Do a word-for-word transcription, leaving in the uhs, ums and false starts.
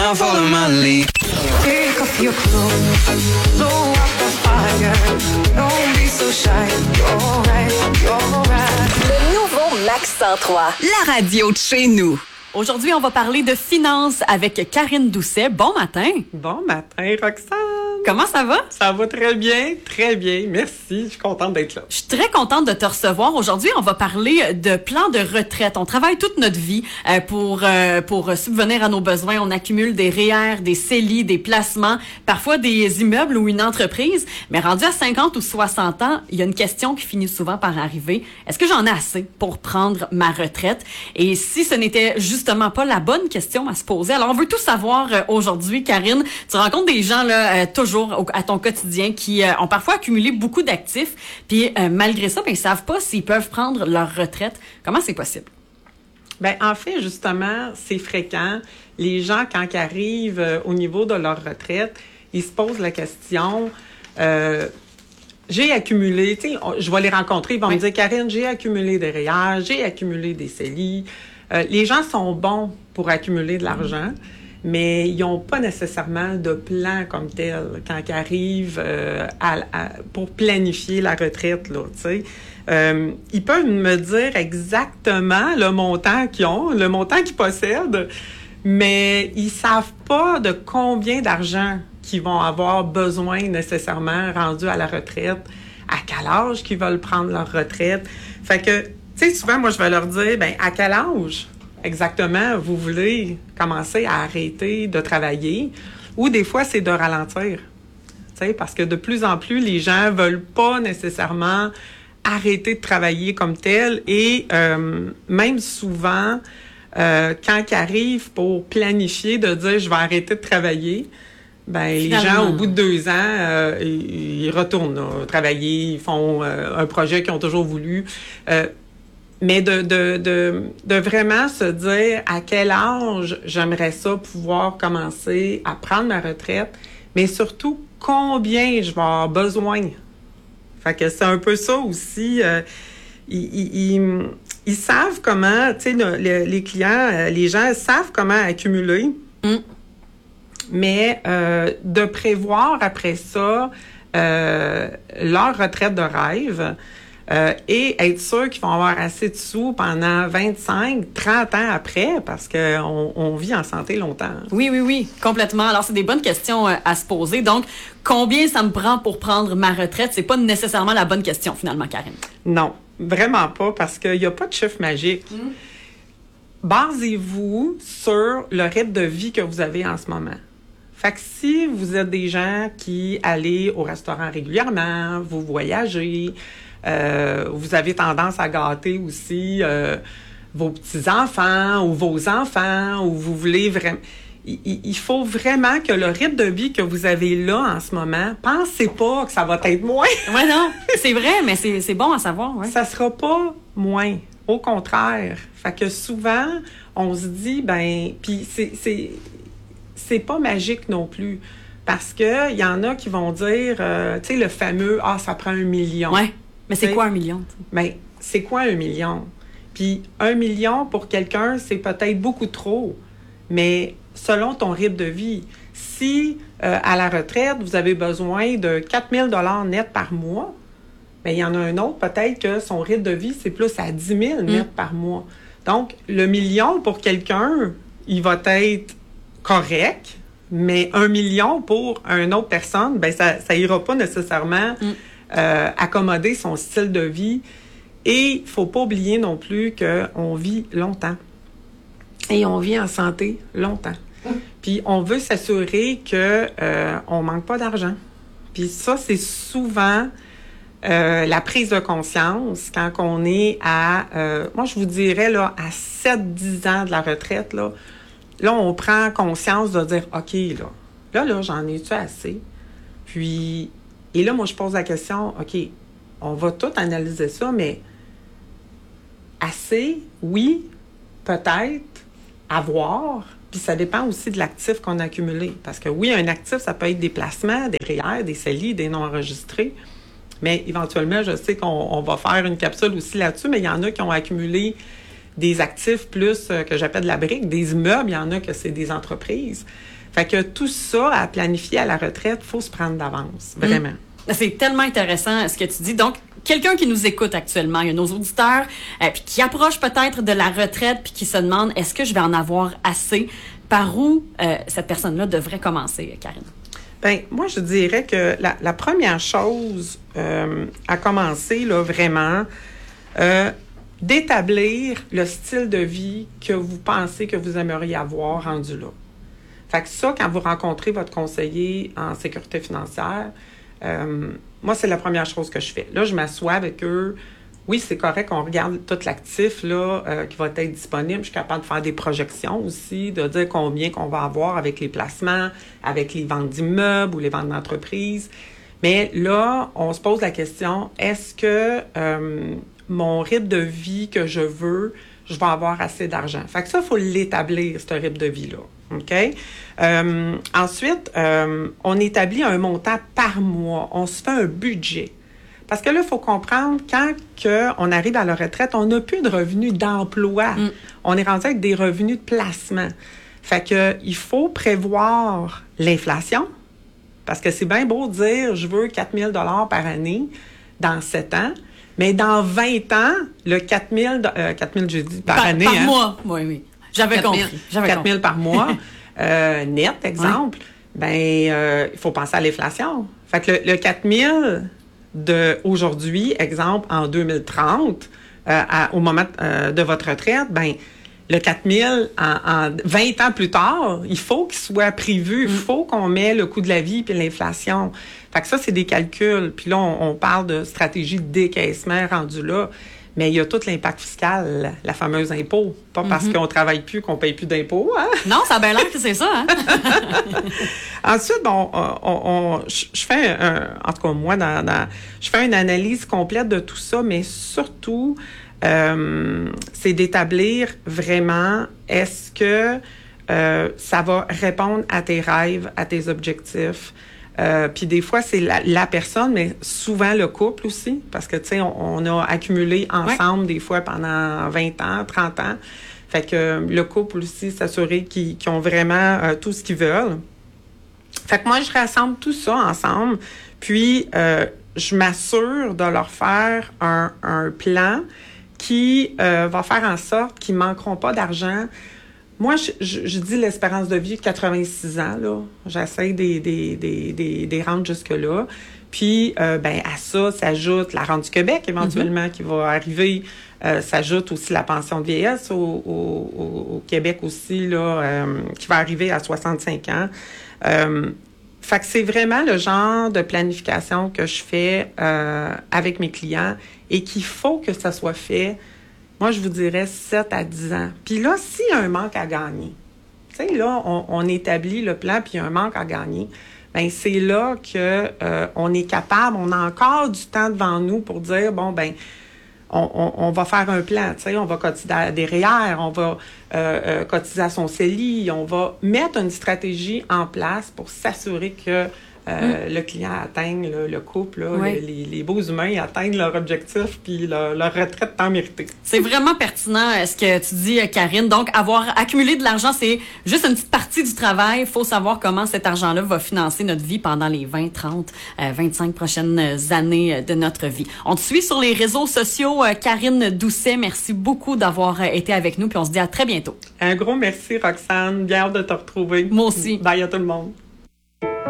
now follow my lead. Take off your clothes, blow up the fire. Don't be so shy, you're right, you're right. Le nouveau Max cent trois, la radio de chez nous. Aujourd'hui, on va parler de finances avec Karine Doucet. Bon matin. Bon matin, Roxane. Comment ça va? Ça va très bien, très bien. Merci, je suis contente d'être là. Je suis très contente de te recevoir. Aujourd'hui, on va parler de plan de retraite. On travaille toute notre vie euh, pour euh, pour subvenir à nos besoins. On accumule des R E E R, des C E L I, des placements, parfois des immeubles ou une entreprise. Mais rendu à cinquante ou soixante ans, il y a une question qui finit souvent par arriver. Est-ce que j'en ai assez pour prendre ma retraite? Et si ce n'était justement pas la bonne question à se poser. Alors, on veut tout savoir euh, aujourd'hui, Karine. Tu rencontres des gens là euh, toujours au, à ton quotidien qui euh, ont parfois accumulé beaucoup d'actifs, puis euh, malgré ça, ben, ils savent pas s'ils peuvent prendre leur retraite. Comment c'est possible? Ben en fait, justement, c'est fréquent. Les gens, quand ils arrivent euh, au niveau de leur retraite, ils se posent la question... Euh, J'ai accumulé, tu sais, je vais les rencontrer, ils vont oui. me dire, Karine, j'ai accumulé des R E E R, j'ai accumulé des C E L I. Euh, les gens sont bons pour accumuler de l'argent, mais ils n'ont pas nécessairement de plan comme tel quand ils arrivent euh, à, à, pour planifier la retraite, là, tu sais. Euh, ils peuvent me dire exactement le montant qu'ils ont, le montant qu'ils possèdent, mais ils savent pas de combien d'argent qu'ils vont avoir besoin nécessairement rendu à la retraite, à quel âge qu'ils veulent prendre leur retraite. Fait que, tu sais, souvent, moi, je vais leur dire, ben à quel âge exactement vous voulez commencer à arrêter de travailler? Ou des fois, c'est de ralentir. Tu sais, parce que de plus en plus, les gens veulent pas nécessairement arrêter de travailler comme tel. Et euh, même souvent, euh, quand ils arrivent pour planifier de dire, je vais arrêter de travailler, ben les gens, au bout de deux ans, euh, ils, ils retournent là, travailler, ils font euh, un projet qu'ils ont toujours voulu. Euh, mais de, de, de, de vraiment se dire à quel âge j'aimerais ça pouvoir commencer à prendre ma retraite, mais surtout combien je vais avoir besoin. Fait que c'est un peu ça aussi. Euh, ils, ils, ils, ils savent comment, tu sais, le, le, les clients, les gens savent comment accumuler. Mm. Mais euh, de prévoir après ça euh, leur retraite de rêve euh, et être sûr qu'ils vont avoir assez de sous pendant vingt-cinq, trente ans après, parce qu'on on vit en santé longtemps. Oui, oui, oui, complètement. Alors, c'est des bonnes questions euh, à se poser. Donc, combien ça me prend pour prendre ma retraite? C'est pas nécessairement la bonne question, finalement, Karine. Non, vraiment pas, parce qu'il n'y a pas de chiffre magique. Mm. Basez-vous sur le rythme de vie que vous avez en ce moment. Fait que si vous êtes des gens qui allez au restaurant régulièrement, vous voyagez, euh, vous avez tendance à gâter aussi euh, vos petits-enfants ou vos enfants, ou vous voulez vraiment... Il, il faut vraiment que le rythme de vie que vous avez là en ce moment, pensez pas que ça va être moins. Ouais, non, c'est vrai, mais c'est, c'est bon à savoir. Ouais. Ça sera pas moins. Au contraire. Fait que souvent, on se dit, ben... Puis c'est... c'est c'est pas magique non plus. Parce que il y en a qui vont dire, euh, tu sais, le fameux « Ah, ça prend un million ». Oui, mais c'est t'sais, quoi un million? Ben, c'est quoi un million? Puis un million, pour quelqu'un, c'est peut-être beaucoup trop. Mais selon ton rythme de vie, si euh, à la retraite, vous avez besoin de quatre mille dollars net par mois, bien, il y en a un autre, peut-être que son rythme de vie, c'est plus à dix mille net mm. par mois. Donc, le million, pour quelqu'un, il va être correct, mais un million pour une autre personne, ben ça ça ira pas nécessairement mm. euh, accommoder son style de vie. Et il faut pas oublier non plus qu'on vit longtemps. Et on vit en santé longtemps. Mm. Puis on veut s'assurer que euh, on manque pas d'argent. Puis ça, c'est souvent euh, la prise de conscience quand on est à, euh, moi je vous dirais là, à sept dix ans de la retraite, là, Là, on prend conscience de dire, OK, là, là, là, j'en ai-tu assez? Puis, et là, moi, je pose la question, OK, on va tout analyser ça, mais assez, oui, peut-être, avoir, puis ça dépend aussi de l'actif qu'on a accumulé. Parce que oui, un actif, ça peut être des placements, des R E E R, des C E L I, des non enregistrés, mais éventuellement, je sais qu'on on va faire une capsule aussi là-dessus, mais il y en a qui ont accumulé des actifs plus euh, que j'appelle de la brique, des immeubles, il y en a que c'est des entreprises. Fait que tout ça, à planifier à la retraite, il faut se prendre d'avance, vraiment. Mmh. C'est tellement intéressant ce que tu dis. Donc, quelqu'un qui nous écoute actuellement, il y a nos auditeurs, euh, puis qui approche peut-être de la retraite, puis qui se demande, est-ce que je vais en avoir assez? Par où euh, cette personne-là devrait commencer, Karine? Bien, moi, je dirais que la, la première chose euh, à commencer, là, vraiment, euh, d'établir le style de vie que vous pensez que vous aimeriez avoir rendu là. Fait que ça, quand vous rencontrez votre conseiller en sécurité financière, euh, moi, c'est la première chose que je fais. Là, je m'assois avec eux. Oui, c'est correct qu'on regarde tout l'actif là euh, qui va être disponible. Je suis capable de faire des projections aussi, de dire combien qu'on va avoir avec les placements, avec les ventes d'immeubles ou les ventes d'entreprises. Mais là, on se pose la question, est-ce que euh, mon rythme de vie que je veux, je vais avoir assez d'argent? Fait que ça, il faut l'établir, ce rythme de vie-là. OK? Euh, ensuite, euh, on établit un montant par mois. On se fait un budget. Parce que là, il faut comprendre, quand que on arrive à la retraite, on n'a plus de revenus d'emploi. Mm. On est rendu avec des revenus de placement. Fait que il faut prévoir l'inflation. Parce que c'est bien beau de dire, je veux quatre mille dollars par année dans sept ans. Mais dans vingt ans, le quatre mille, euh, quatre mille, je dis, par, par année. Par hein? mois, oui, oui. J'avais compris. J'avais quatre mille par mois, euh, net, exemple. Ouais. Ben, euh, il faut penser à l'inflation. Fait que le, le quatre mille de aujourd'hui, exemple, en deux mille trente, euh, à, au moment euh, de votre retraite, ben, le quatre mille, en, en vingt ans plus tard, il faut qu'il soit prévu. Il mm. faut qu'on mette le coût de la vie puis l'inflation. Fait que ça, c'est des calculs. Puis là, on, on parle de stratégie de décaissement rendu là. Mais il y a tout l'impact fiscal, la fameuse impôt. Pas parce mm-hmm. qu'on travaille plus qu'on paye plus d'impôts. Hein? Non, ça a bien l'air que c'est ça. Hein? Ensuite, bon, on, on, je, je fais, un, en tout cas moi, dans, dans, je fais une analyse complète de tout ça, mais surtout, euh, c'est d'établir vraiment, est-ce que euh, ça va répondre à tes rêves, à tes objectifs? Euh, puis des fois, c'est la, la personne, mais souvent le couple aussi, parce que, tu sais, on, on a accumulé ensemble ouais. des fois pendant vingt ans, trente ans. Fait que euh, le couple aussi, s'assurer qu'ils, qu'ils ont vraiment euh, tout ce qu'ils veulent. Fait que moi, je rassemble tout ça ensemble, puis euh, je m'assure de leur faire un, un plan qui euh, va faire en sorte qu'ils ne manqueront pas d'argent. Moi, je, je, je dis l'espérance de vie de quatre-vingt-six ans, là. J'essaie de les rendre jusque-là. Puis, euh, ben à ça s'ajoute la Rente du Québec, éventuellement, mm-hmm. qui va arriver. Euh, s'ajoute aussi la pension de vieillesse au, au, au Québec aussi, là, euh, qui va arriver à soixante-cinq ans. Euh, fait que c'est vraiment le genre de planification que je fais euh, avec mes clients et qu'il faut que ça soit fait. Moi, je vous dirais sept à dix ans. Puis là, s'il y a un manque à gagner, tu sais, là, on, on établit le plan, puis il y a un manque à gagner, bien, c'est là que euh, on est capable, on a encore du temps devant nous pour dire, bon, ben on, on, on va faire un plan, tu sais, on va cotiser à des R E E R, on va euh, euh, cotiser à son C E L I, on va mettre une stratégie en place pour s'assurer que Euh, mm. le client atteigne, là, le couple, là, oui. le, les, les beaux humains atteignent leur objectif puis leur, leur retraite tant méritée. C'est vraiment pertinent ce que tu dis, Karine. Donc, avoir accumulé de l'argent, c'est juste une petite partie du travail. Il faut savoir comment cet argent-là va financer notre vie pendant les vingt, trente, vingt-cinq prochaines années de notre vie. On te suit sur les réseaux sociaux, Karine Doucet. Merci beaucoup d'avoir été avec nous, puis on se dit à très bientôt. Un gros merci, Roxane. Bien hâte de te retrouver. Moi aussi. Bye à tout le monde.